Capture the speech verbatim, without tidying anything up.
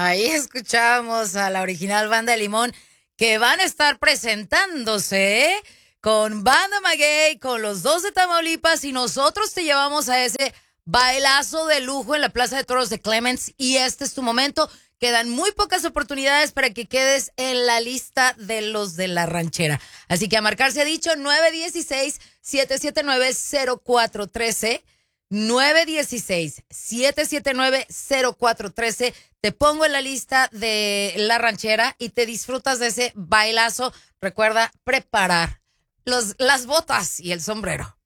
Ahí escuchamos a la original Banda de Limón que van a estar presentándose ¿eh? con Banda Maguey, con los dos de Tamaulipas y nosotros te llevamos a ese bailazo de lujo en la Plaza de Toros de Clements y este es tu momento. Quedan muy pocas oportunidades para que quedes en la lista de los de la ranchera. Así que a marcar se ha dicho nueve uno seis, siete siete nueve, cero cuatro uno tres. nueve uno seis, siete siete nueve, cero cuatro uno tres. Te pongo en la lista de la ranchera y te disfrutas de ese bailazo. Recuerda preparar los, las botas y el sombrero.